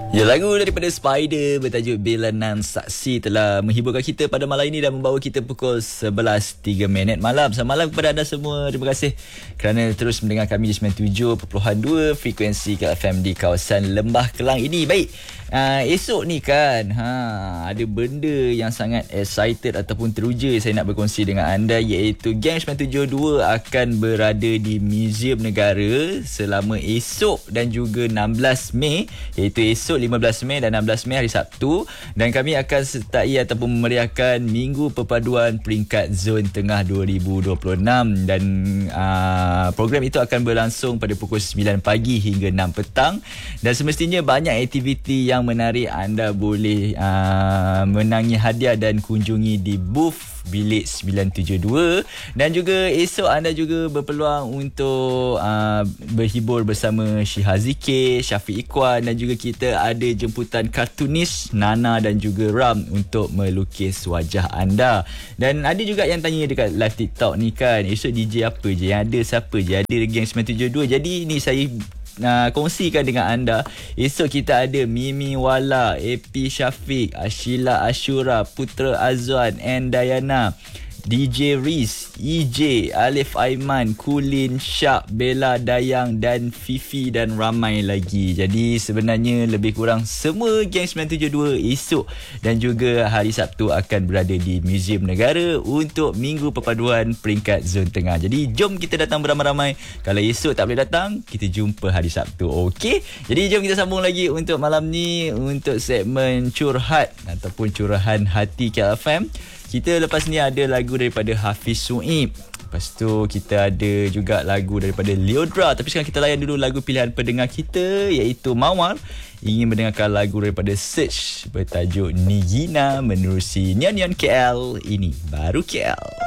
Ya, lagu daripada Spider bertajuk Bilangan Saksi telah menghiburkan kita pada malam ini dan membawa kita pukul 11.03 malam. Selamat malam kepada anda semua. Terima kasih kerana terus mendengar kami di 97.2 frekuensi KFM di kawasan Lembah Kelang ini. Baik, esok ni kan ada benda yang sangat excited ataupun teruja saya nak berkongsi dengan anda, iaitu Gang 972 akan berada di Museum Negara selama esok dan juga 16 Mei, iaitu esok 15 Mei dan 16 Mei hari Sabtu, dan kami akan sertai ataupun memeriahkan Minggu Perpaduan Peringkat Zon Tengah 2026, dan program itu akan berlangsung pada pukul 9 pagi hingga 6 petang, dan semestinya banyak aktiviti yang menarik. Anda boleh menangi hadiah dan kunjungi di booth Bilik 972, dan juga esok anda juga berpeluang untuk berhibur bersama Syiha Zikir, Syafiq Ikhwan, dan juga kita ada jemputan kartunis Nana dan juga Ram untuk melukis wajah anda. Dan ada juga yang tanya dekat live TikTok ni kan, esok DJ apa je, yang ada siapa je? Ada Gang 972. Jadi ni saya kongsikan dengan anda. Esok kita ada Mimi Wala, AP Syafiq, Ashila Ashura, Putra Azwan, and Dayana, DJ Riz, EJ, Alif Aiman, Kulin, Syak, Bella Dayang dan Fifi, dan ramai lagi. Jadi sebenarnya lebih kurang semua Gang 972 esok dan juga hari Sabtu akan berada di Museum Negara untuk Minggu Perpaduan Peringkat Zon Tengah. Jadi jom kita datang beramai-ramai. Kalau esok tak boleh datang, kita jumpa hari Sabtu. Okey? Jadi jom kita sambung lagi untuk malam ni untuk segmen curhat ataupun curahan hati KFM. Kita lepas ni ada lagu daripada Hafiz Suib. Lepas tu kita ada juga lagu daripada Leodra. Tapi sekarang kita layan dulu lagu pilihan pendengar kita, iaitu Mawar ingin mendengarkan lagu daripada Search bertajuk Nigina menerusi Nyan Nyan KL. Ini baru KL.